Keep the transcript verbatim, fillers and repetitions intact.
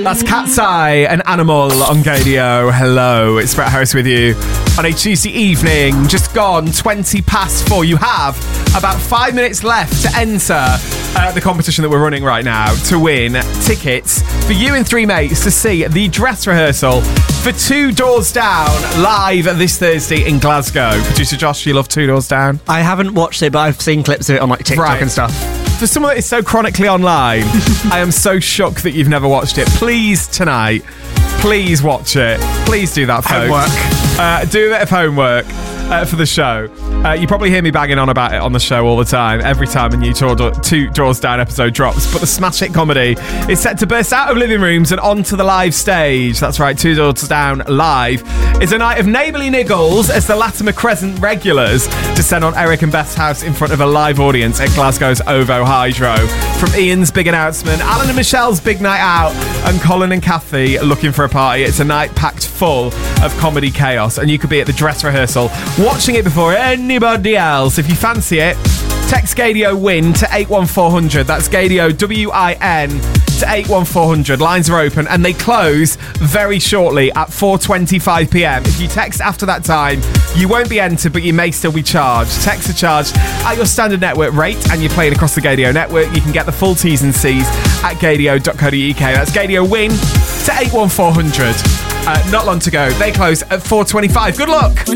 That's Cat's Eye, an animal on Gadio. Hello, it's Brett Harris with you on a Tuesday evening. Just gone twenty past four. You have about five minutes left to enter uh, the competition that we're running right now to win tickets for you and three mates to see the dress rehearsal for Two Doors Down live this Thursday in Glasgow. Producer Josh, you love Two Doors Down? I haven't watched it, but I've seen clips of it on like TikTok Right. and stuff. For someone that is so chronically online, I am so shocked that you've never watched it. Please, tonight, please watch it. Please do that, folks. Homework. Uh, do a bit of homework uh, for the show. Uh, you probably hear me banging on about it on the show all the time, every time a new Two Doors Down episode drops. But the smash hit comedy is set to burst out of living rooms and onto the live stage. That's right, Two Doors Down Live is a night of neighbourly niggles as the Latimer Crescent regulars descend on Eric and Beth's house in front of a live audience at Glasgow's OVO Hydro. From Ian's big announcement, Alan and Michelle's big night out, and Colin and Kathy looking for a party, it's a night packed full of comedy chaos, and you could be at the dress rehearsal watching it before anybody else. If you fancy it, text Gadio WIN to eight one four hundred. That's Gadio W I N to eight one four hundred. Lines are open and they close very shortly at four twenty-five p.m. If you text after that time, you won't be entered, but you may still be charged. Texts are charged at your standard network rate, and you're playing across the Gadio network. You can get the full T's and C's at gadio dot co dot uk. That's Gadio WIN to eight one four hundred. Uh, not long to go. They close at four twenty-five. Good luck.